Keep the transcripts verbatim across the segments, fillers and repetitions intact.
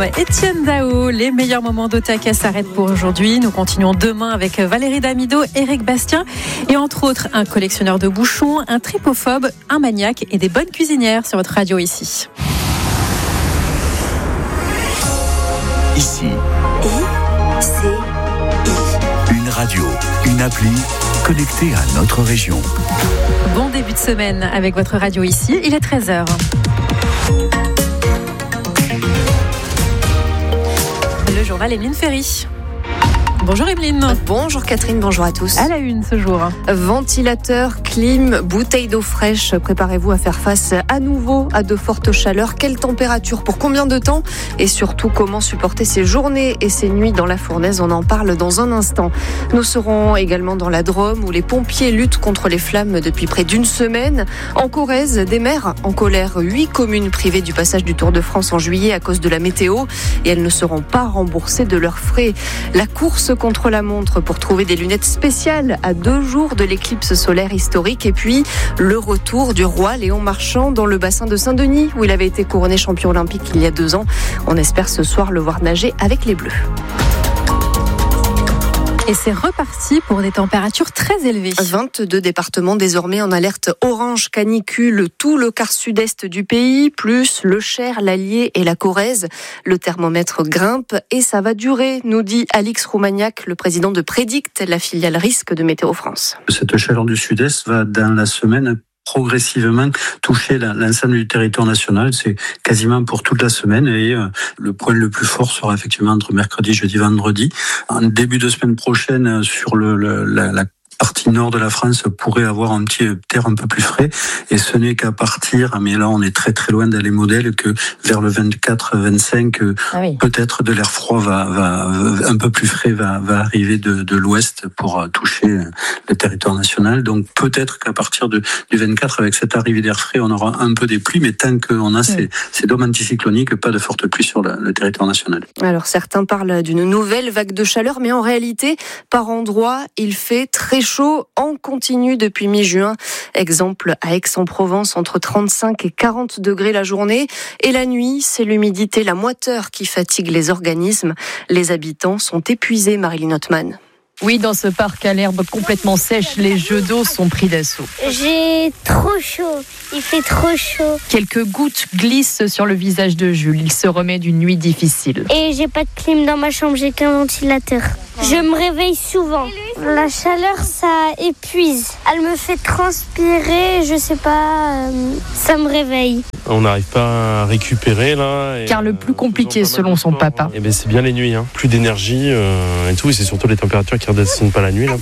Étienne Dao, les meilleurs moments d'Otaka s'arrêtent pour aujourd'hui. Nous continuons demain avec Valérie Damido, Éric Bastien et entre autres un collectionneur de bouchons, un tripophobe, un maniaque et des bonnes cuisinières sur votre radio ici. Ici. I, C, I. Une radio, une appli connectée à notre région. Bon début de semaine avec votre radio ici. Il est treize heures. Le journal Emeline Ferry. Bonjour Emeline. Bonjour Catherine, bonjour à tous. À la une ce jour. Ventilateur, clim, bouteille d'eau fraîche. Préparez-vous à faire face à nouveau à de fortes chaleurs. Quelle température, pour combien de temps? Et surtout, comment supporter ces journées et ces nuits dans la fournaise? On en parle dans un instant. Nous serons également dans la Drôme où les pompiers luttent contre les flammes depuis près d'une semaine. En Corrèze, des maires en colère. Huit communes privées du passage du Tour de France en juillet à cause de la météo. Et elles ne seront pas remboursées de leurs frais. La course contre la montre pour trouver des lunettes spéciales à deux jours de l'éclipse solaire historique. Et puis, le retour du roi Léon Marchand dans le bassin de Saint-Denis où il avait été couronné champion olympique il y a deux ans. On espère ce soir le voir nager avec les Bleus. Et c'est reparti pour des températures très élevées. vingt-deux départements désormais en alerte orange canicule, tout le quart sud-est du pays, plus le Cher, l'Allier et la Corrèze. Le thermomètre grimpe et ça va durer, nous dit Alix Roumaniac, le président de Prédict, la filiale risque de Météo France. Cette chaleur du sud-est va dans la semaine progressivement toucher l'ensemble du territoire national. C'est quasiment pour toute la semaine et le point le plus fort sera effectivement entre mercredi, jeudi, vendredi. En début de semaine prochaine, sur le, le la, la partie nord de la France pourrait avoir un petit terre un peu plus frais et ce n'est qu'à partir, mais là on est très très loin dans les modèles, que vers le vingt-quatre vingt-cinq ah oui. peut-être de l'air froid va, va un peu plus frais va, va arriver de, de l'ouest pour toucher le territoire national. Donc peut-être qu'à partir de, du vingt-quatre, avec cette arrivée d'air frais, on aura un peu des pluies, mais tant qu'on a ces, ces dômes anticycloniques, pas de fortes pluies sur le, le territoire national. Alors certains parlent d'une nouvelle vague de chaleur, mais en réalité, par endroits, il fait très chaud chaud en continu depuis mi-juin. Exemple à Aix-en-Provence, entre trente-cinq et quarante degrés la journée. Et la nuit, c'est l'humidité, la moiteur qui fatigue les organismes. Les habitants sont épuisés, Marilyn Ottmann. Oui, dans ce parc à l'herbe complètement sèche, les jeux d'eau sont pris d'assaut. J'ai trop chaud, il fait trop chaud. Quelques gouttes glissent sur le visage de Jules, il se remet d'une nuit difficile. Et j'ai pas de clim dans ma chambre, j'ai qu'un ventilateur. Je me réveille souvent. La chaleur, ça épuise. Elle me fait transpirer, je sais pas, euh, ça me réveille. On n'arrive pas à récupérer là. Et Car le plus compliqué, selon son papa, et ben c'est bien les nuits, hein. Plus d'énergie euh, et tout, et c'est surtout les températures qui ne redescendent pas la nuit là.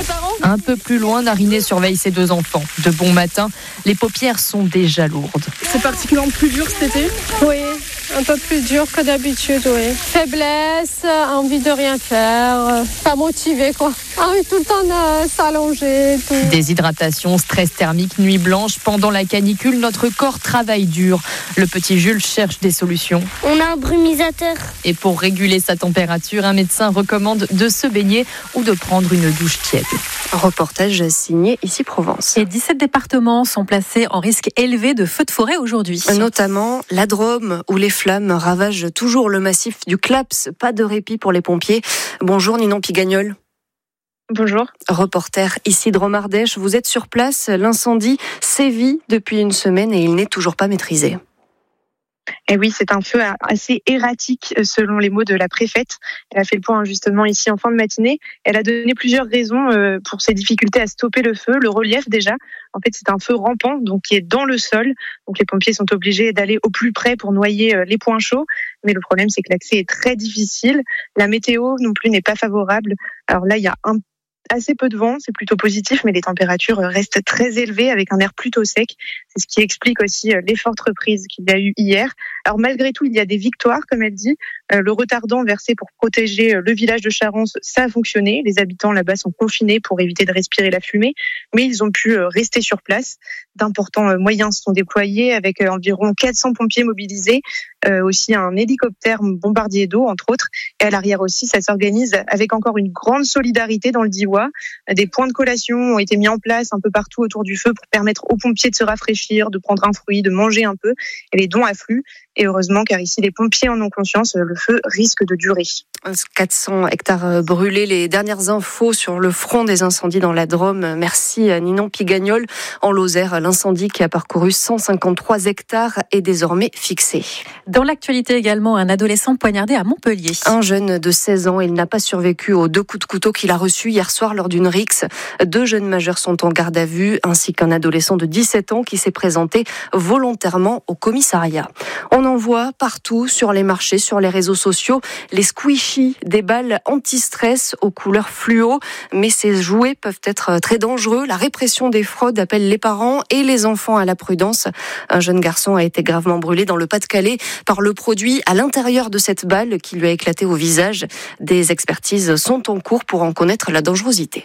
Un peu plus loin, Nariné surveille ses deux enfants. De bon matin, les paupières sont déjà lourdes. C'est particulièrement plus dur cet été ? Oui, un peu plus dur que d'habitude, oui. Faiblesse, envie de rien faire, pas motivé quoi. Envie tout le temps de s'allonger. Tout. Déshydratation, stress thermique, nuit blanche. Pendant la canicule, notre corps travaille dur. Le petit Jules cherche des solutions. On a un brumisateur. Et pour réguler sa température, un médecin recommande de se baigner ou de prendre une douche tiède. Reportage signé Ici Provence. Et dix-sept départements sont placés en risque élevé de feux de forêt aujourd'hui. Notamment la Drôme, où les flammes ravagent toujours le massif du Claps. Pas de répit pour les pompiers. Bonjour Ninon Pigagnol. Bonjour. Reporter ici Drôme Ardèche, vous êtes sur place. L'incendie sévit depuis une semaine et il n'est toujours pas maîtrisé. Et oui, c'est un feu assez erratique selon les mots de la préfète. Elle a fait le point justement ici en fin de matinée. Elle a donné plusieurs raisons pour ces difficultés à stopper le feu. Le relief déjà, en fait c'est un feu rampant donc qui est dans le sol. Donc les pompiers sont obligés d'aller au plus près pour noyer les points chauds. Mais le problème c'est que l'accès est très difficile. La météo non plus n'est pas favorable. Alors là il y a un assez peu de vent, c'est plutôt positif, mais les températures restent très élevées avec un air plutôt sec. C'est ce qui explique aussi les fortes reprises qu'il y a eu hier. Alors malgré tout, il y a des victoires, comme elle dit. Le retardant versé pour protéger le village de Charance, ça a fonctionné. Les habitants là-bas sont confinés pour éviter de respirer la fumée, mais ils ont pu rester sur place. D'importants moyens sont déployés avec environ quatre cents pompiers mobilisés, euh, aussi un hélicoptère bombardier d'eau, entre autres. Et à l'arrière aussi, ça s'organise avec encore une grande solidarité dans le Diois. Des points de collation ont été mis en place un peu partout autour du feu pour permettre aux pompiers de se rafraîchir, de prendre un fruit, de manger un peu. Et les dons affluent. Et heureusement, car ici, les pompiers en ont conscience, le feu risque de durer. quatre cents hectares brûlés. Les dernières infos sur le front des incendies dans la Drôme. Merci à Ninon Pigagnol. En Lozère, l'incendie qui a parcouru cent cinquante-trois hectares est désormais fixé. Dans l'actualité également, un adolescent poignardé à Montpellier. Un jeune de seize ans, il n'a pas survécu aux deux coups de couteau qu'il a reçus hier soir lors d'une rixe. Deux jeunes majeurs sont en garde à vue, ainsi qu'un adolescent de dix-sept ans qui s'est présenté volontairement au commissariat. On en voit partout sur les marchés, sur les réseaux sociaux, les squishies, des balles anti-stress aux couleurs fluo. Mais ces jouets peuvent être très dangereux. La répression des fraudes appelle les parents et les enfants à la prudence. Un jeune garçon a été gravement brûlé dans le Pas-de-Calais par le produit à l'intérieur de cette balle qui lui a éclaté au visage. Des expertises sont en cours pour en connaître la dangerosité.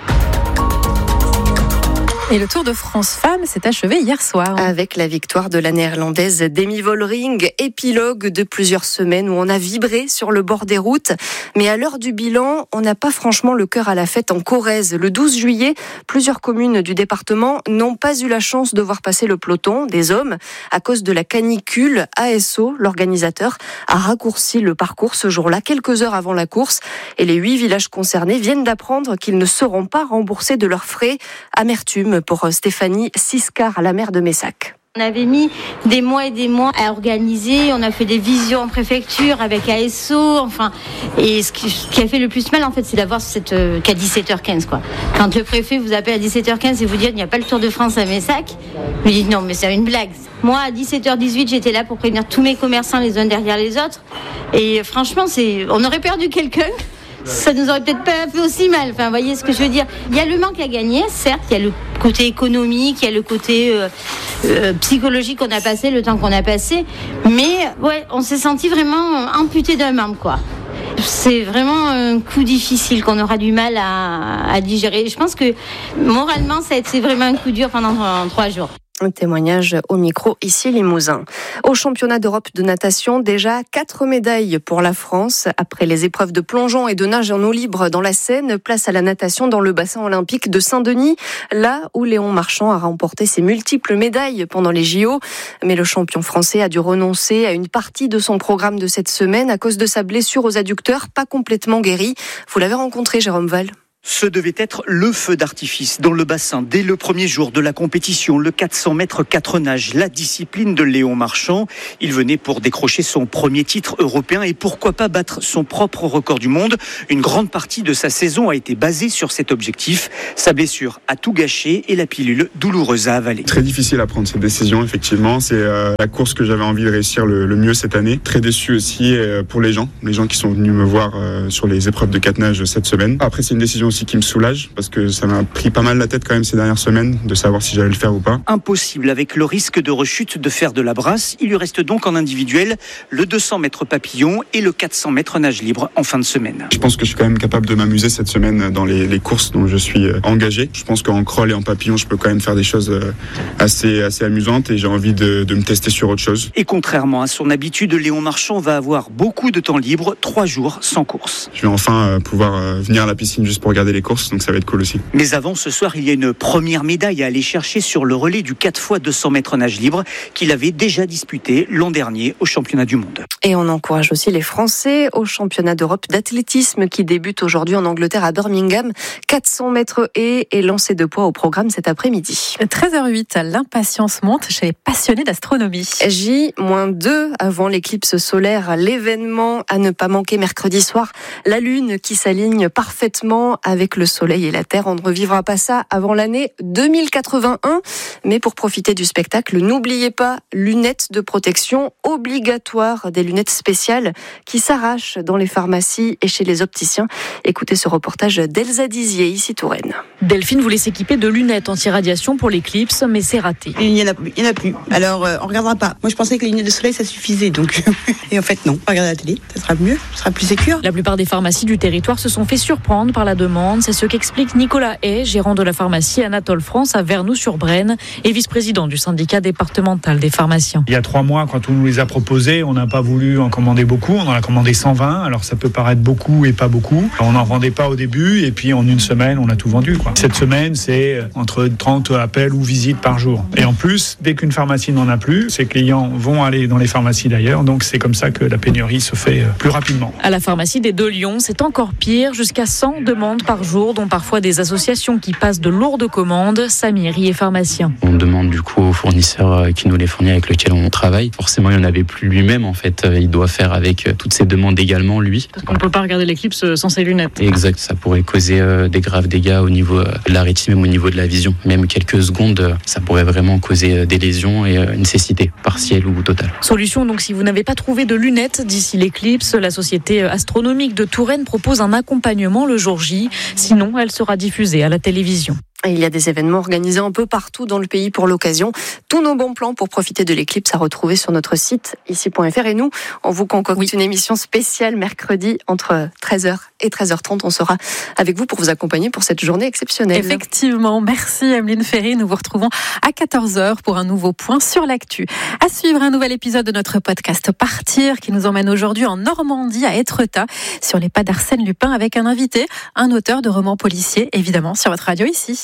Et le Tour de France Femmes s'est achevé hier soir. Avec la victoire de la néerlandaise Demi Vollering, épilogue de plusieurs semaines où on a vibré sur le bord des routes. Mais à l'heure du bilan, on n'a pas franchement le cœur à la fête en Corrèze. Le douze juillet, plusieurs communes du département n'ont pas eu la chance de voir passer le peloton des hommes. À cause de la canicule, A S O, l'organisateur, a raccourci le parcours ce jour-là, quelques heures avant la course. Et les huit villages concernés viennent d'apprendre qu'ils ne seront pas remboursés de leurs frais. Amertume pour Stéphanie Siscar, la maire de Messac. On avait mis des mois et des mois à organiser, on a fait des visions en préfecture avec A S O, enfin, et ce qui, ce qui a fait le plus mal en fait, c'est d'avoir cette euh, qu'à dix-sept heures quinze quoi. Quand le préfet vous appelle à dix-sept heures quinze et vous dit il n'y a pas le Tour de France à Messac, vous dites non mais c'est une blague. Moi à dix-sept heures dix-huit j'étais là pour prévenir tous mes commerçants les uns derrière les autres, et franchement c'est, on aurait perdu quelqu'un. Ça nous aurait peut-être pas fait aussi mal. Enfin, vous voyez ce que je veux dire. Il y a le manque à gagner, certes. Il y a le côté économique, il y a le côté euh, euh, psychologique qu'on a passé, le temps qu'on a passé. Mais ouais, on s'est senti vraiment amputé d'un membre, quoi. C'est vraiment un coup difficile qu'on aura du mal à, à digérer. Je pense que moralement, ça a été vraiment un coup dur pendant trois jours. Un témoignage au micro, ici Limousin. Au championnat d'Europe de natation, déjà quatre médailles pour la France. Après les épreuves de plongeon et de nage en eau libre dans la Seine, place à la natation dans le bassin olympique de Saint-Denis, là où Léon Marchand a remporté ses multiples médailles pendant les J O. Mais le champion français a dû renoncer à une partie de son programme de cette semaine à cause de sa blessure aux adducteurs, pas complètement guérie. Vous l'avez rencontré, Jérôme Val. Ce devait être le feu d'artifice dans le bassin dès le premier jour de la compétition, le quatre cents mètres quatre nages, la discipline de Léon Marchand. Il venait pour décrocher son premier titre européen et pourquoi pas battre son propre record du monde. Une grande partie de sa saison a été basée sur cet objectif. Sa blessure a tout gâché et la pilule douloureuse à avaler. Très difficile à prendre cette décision, effectivement. C'est euh, la course que j'avais envie de réussir le, le mieux cette année. Très déçu aussi euh, pour les gens, les gens qui sont venus me voir euh, sur les épreuves de quatre nages cette semaine. Après, c'est une décision aussi qui me soulage parce que ça m'a pris pas mal la tête quand même ces dernières semaines de savoir si j'allais le faire ou pas. Impossible avec le risque de rechute de faire de la brasse. Il lui reste donc en individuel le deux cents mètres papillon et le quatre cents mètres nage libre en fin de semaine. Je pense que je suis quand même capable de m'amuser cette semaine dans les, les courses dont je suis engagé. Je pense qu'en crawl et en papillon, je peux quand même faire des choses assez, assez amusantes et j'ai envie de, de me tester sur autre chose. Et contrairement à son habitude, Léon Marchand va avoir beaucoup de temps libre, trois jours sans course. Je vais enfin pouvoir venir à la piscine juste pour regarder les courses. Donc ça va être cool aussi. Mais avant ce soir, il y a une première médaille à aller chercher sur le relais du quatre fois deux cents mètres nage libre qu'il avait déjà disputé l'an dernier au championnat du monde. Et on encourage aussi les Français au championnat d'Europe d'athlétisme qui débute aujourd'hui en Angleterre à Birmingham. quatre cents mètres haies et lancer de poids au programme cet après-midi. treize heures huit, l'impatience monte chez les passionnés d'astronomie. J deux avant l'éclipse solaire, l'événement à ne pas manquer mercredi soir. La Lune qui s'aligne parfaitement avec le Soleil et la Terre. On ne revivra pas ça avant l'année deux mille quatre-vingt-un. Mais pour profiter du spectacle, n'oubliez pas, lunettes de protection obligatoires, des lunettes spéciales qui s'arrachent dans les pharmacies et chez les opticiens. Écoutez ce reportage d'Elsa Dizier, ici Touraine. Delphine voulait s'équiper de lunettes anti-radiation pour l'éclipse, mais c'est raté. Il n'y en a, il y en a plus. Alors, euh, on ne regardera pas. Moi, je pensais que les lunettes de soleil, ça suffisait. Donc, et en fait, non. Regardez la télé, ça sera mieux, ça sera plus sécure. La plupart des pharmacies du territoire se sont fait surprendre par la demande commande. C'est ce qu'explique Nicolas Hay, gérant de la pharmacie Anatole France à Vernoux-sur-Brenne et vice-président du syndicat départemental des pharmaciens. Il y a trois mois, quand on nous les a proposés, on n'a pas voulu en commander beaucoup. On en a commandé cent vingt. Alors ça peut paraître beaucoup et pas beaucoup. On n'en vendait pas au début et puis en une semaine, on a tout vendu, quoi. Cette semaine, c'est entre trente appels ou visites par jour. Et en plus, dès qu'une pharmacie n'en a plus, ses clients vont aller dans les pharmacies d'ailleurs. Donc c'est comme ça que la pénurie se fait plus rapidement. À la pharmacie des Deux Lions, c'est encore pire. Jusqu'à cent demandes par jour, dont parfois des associations qui passent de lourdes commandes. Samiri est pharmacien. On demande du coup au fournisseur qui nous les fournit, avec lequel on travaille. Forcément, il n'y en avait plus lui-même en fait. Il doit faire avec toutes ces demandes également lui. Parce qu'on ne peut pas regarder l'éclipse sans ses lunettes. Exact, ça pourrait causer des graves dégâts au niveau de la rétine, même au niveau de la vision. Même quelques secondes, ça pourrait vraiment causer des lésions et une cécité partielle ou totale. Solution donc, si vous n'avez pas trouvé de lunettes d'ici l'éclipse, la société astronomique de Touraine propose un accompagnement le jour J. Sinon, elle sera diffusée à la télévision. Et il y a des événements organisés un peu partout dans le pays pour l'occasion. Tous nos bons plans pour profiter de l'éclipse à retrouver sur notre site ici point f r. Et nous, on vous concocte oui. une émission spéciale mercredi entre treize heures et treize heures trente. On sera avec vous pour vous accompagner pour cette journée exceptionnelle. Effectivement, merci Emeline Ferry. Nous vous retrouvons à quatorze heures pour un nouveau point sur l'actu. À suivre un nouvel épisode de notre podcast Partir qui nous emmène aujourd'hui en Normandie à Étretat sur les pas d'Arsène Lupin avec un invité, un auteur de romans policiers, évidemment sur votre radio ici.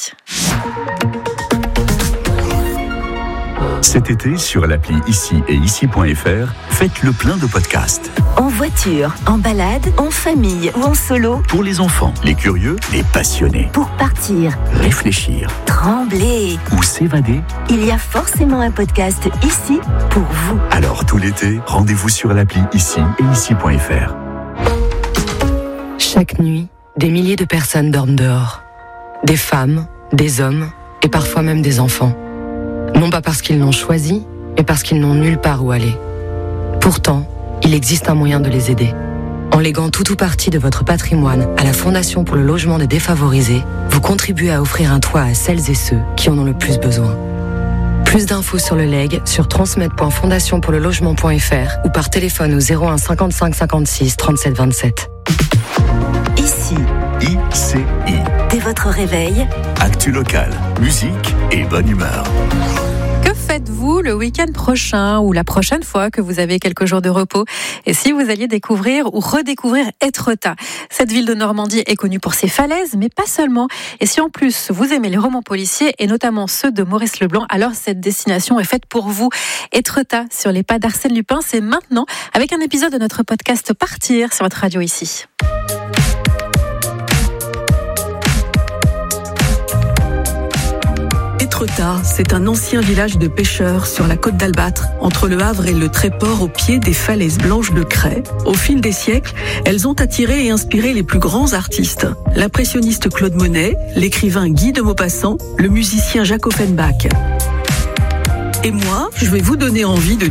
Cet été, sur l'appli Ici et Ici point f r, faites le plein de podcasts. En voiture, en balade, en famille ou en solo. Pour les enfants, les curieux, les passionnés. Pour partir, réfléchir, trembler ou s'évader. Il y a forcément un podcast ici pour vous. Alors tout l'été, rendez-vous sur l'appli Ici et Ici point f r. Chaque nuit, des milliers de personnes dorment dehors. Des femmes, des hommes et parfois même des enfants. Non pas parce qu'ils l'ont choisi, mais parce qu'ils n'ont nulle part où aller. Pourtant, il existe un moyen de les aider. En léguant tout ou partie de votre patrimoine à la Fondation pour le logement des défavorisés, vous contribuez à offrir un toit à celles et ceux qui en ont le plus besoin. Plus d'infos sur le legs sur transmettre point fondation pour le logement point f r ou par téléphone au zéro un cinquante-cinq cinquante-six trente-sept vingt-sept. Ici. I C I. Dès votre réveil. Actu local, musique et bonne humeur. Que faites-vous le week-end prochain ou la prochaine fois que vous avez quelques jours de repos? Et si vous alliez découvrir ou redécouvrir Étretat? Cette ville de Normandie est connue pour ses falaises, mais pas seulement. Et si en plus vous aimez les romans policiers et notamment ceux de Maurice Leblanc, alors cette destination est faite pour vous. Étretat, sur les pas d'Arsène Lupin, c'est maintenant avec un épisode de notre podcast Partir sur votre radio ici. Étretat, c'est un ancien village de pêcheurs sur la côte d'Albâtre, entre le Havre et le Tréport, au pied des falaises blanches de craie. Au fil des siècles, elles ont attiré et inspiré les plus grands artistes. L'impressionniste Claude Monet, l'écrivain Guy de Maupassant, le musicien Jacques Offenbach. Et moi, je vais vous donner envie de